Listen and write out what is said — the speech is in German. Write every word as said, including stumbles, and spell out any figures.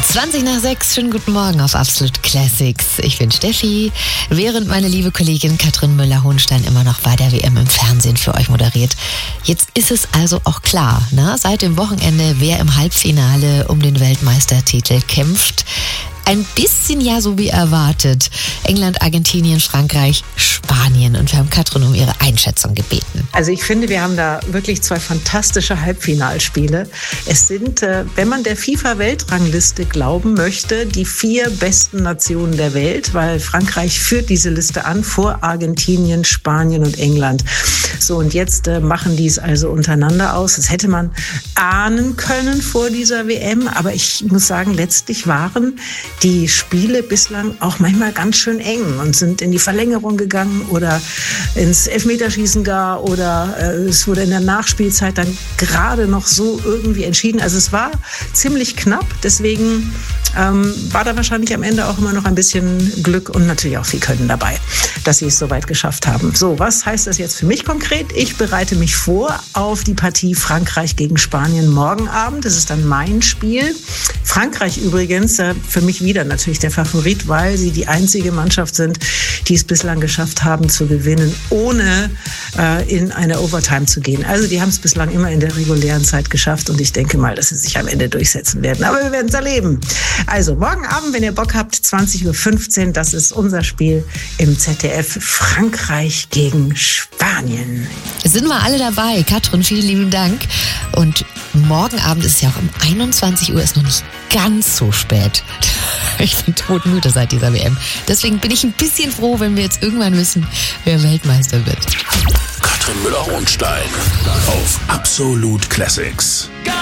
zwanzig nach sechs, schönen guten Morgen auf Absolut Classics. Ich bin Steffi. Während meine liebe Kollegin Katrin Müller-Hohenstein immer noch bei der W M im Fernsehen für euch moderiert. Jetzt ist es also auch klar, ne? Seit dem Wochenende, wer im Halbfinale um den Weltmeistertitel kämpft. Ein bisschen ja so wie erwartet. England, Argentinien, Frankreich, Spanien. Und wir haben Katrin um ihre Einschätzung gebeten. Also ich finde, wir haben da wirklich zwei fantastische Halbfinalspiele. Es sind, wenn man der FIFA-Weltrangliste glauben möchte, die vier besten Nationen der Welt, weil Frankreich führt diese Liste an vor Argentinien, Spanien und England. So, und jetzt äh, machen die es also untereinander aus. Das hätte man ahnen können vor dieser W M. Aber ich muss sagen, letztlich waren die Spiele bislang auch manchmal ganz schön eng und sind in die Verlängerung gegangen oder ins Elfmeterschießen gar oder äh, es wurde in der Nachspielzeit dann gerade noch so irgendwie entschieden. Also es war ziemlich knapp, deswegen ähm, war da wahrscheinlich am Ende auch immer noch ein bisschen Glück und natürlich auch viel Können dabei, dass sie es so weit geschafft haben. So, was heißt das jetzt für mich konkret? Ich bereite mich vor auf die Partie Frankreich gegen Spanien morgen Abend. Das ist dann mein Spiel. Frankreich übrigens äh, für mich wieder natürlich der Favorit, weil sie die einzige Mannschaft sind, die es bislang geschafft haben zu gewinnen, ohne äh, in eine Overtime zu gehen. Also die haben es bislang immer in der regulären Zeit geschafft und ich denke mal, dass sie sich am Ende durchsetzen werden. Aber wir werden es erleben. Also morgen Abend, wenn ihr Bock habt, zwanzig Uhr fünfzehn, das ist unser Spiel im Z D F. Frankreich gegen Spanien. Sind wir alle dabei. Katrin, vielen lieben Dank. Und morgen Abend ist ja auch um einundzwanzig Uhr, ist noch nicht ganz so spät. Ich bin todmüde seit dieser W M. Deswegen bin ich ein bisschen froh, wenn wir jetzt irgendwann wissen, wer Weltmeister wird. Katrin Müller-Hohenstein auf Absolut Classics.